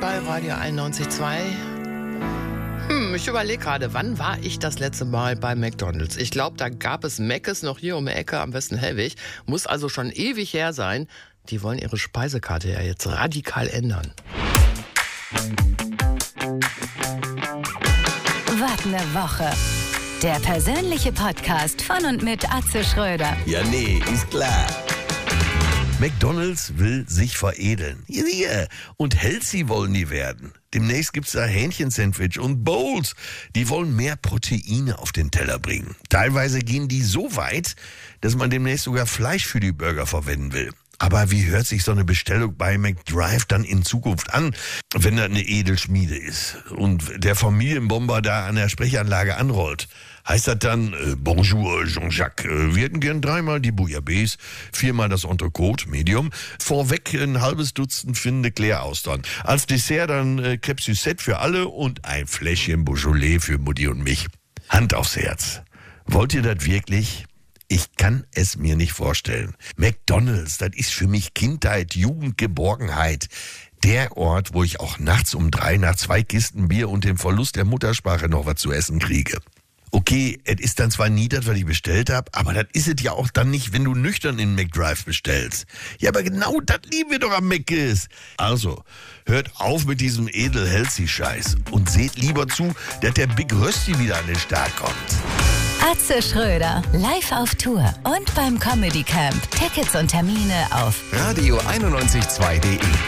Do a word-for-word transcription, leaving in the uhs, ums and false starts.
bei Radio einundneunzig Komma zwei. Hm, ich überlege gerade, wann war ich das letzte Mal bei McDonald's? Ich glaube, da gab es Mc's noch hier um die Ecke am Westen-Hellwig. Muss also schon ewig her sein. Die wollen ihre Speisekarte ja jetzt radikal ändern. Wart eine Woche. Der persönliche Podcast von und mit Atze Schröder. Ja, nee, ist klar. McDonald's will sich veredeln. Hier. Und healthy wollen die werden. Demnächst gibt's da Hähnchensandwich und Bowls. Die wollen mehr Proteine auf den Teller bringen. Teilweise gehen die so weit, dass man demnächst sogar Fleisch für die Burger verwenden will. Aber wie hört sich so eine Bestellung bei McDrive dann in Zukunft an, wenn das eine Edelschmiede ist und der Familienbomber da an der Sprechanlage anrollt? Heißt das dann, äh, Bonjour Jean-Jacques, äh, wir hätten gern dreimal die Bouillabaisse, viermal das Entrecote, Medium, vorweg ein halbes Dutzend Finde Claire-Austern. Als Dessert dann äh, Crêpe Suzette für alle und ein Fläschchen Beaujolais für Mutti und mich. Hand aufs Herz. Wollt ihr das wirklich? Ich kann es mir nicht vorstellen. McDonald's, das ist für mich Kindheit, Jugend, Geborgenheit. Der Ort, wo ich auch nachts um drei nach zwei Kisten Bier und dem Verlust der Muttersprache noch was zu essen kriege. Okay, es ist dann zwar nie das, was ich bestellt habe, aber das ist es ja auch dann nicht, wenn du nüchtern in McDrive bestellst. Ja, aber genau das lieben wir doch am Mc's. Also, hört auf mit diesem edel-healthy-Scheiß und seht lieber zu, dass der Big Rösti wieder an den Start kommt. Atze Schröder, live auf Tour und beim Comedy Camp. Tickets und Termine auf radio einundneunzig Komma zwei punkt de.